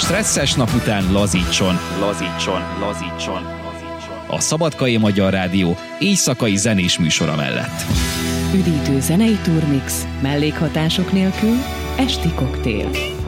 stresszes nap után lazítson. A Szabadkai Magyar Rádió éjszakai zenés műsora mellett. Üdítő zenei turmix, mellékhatások nélkül, esti koktél.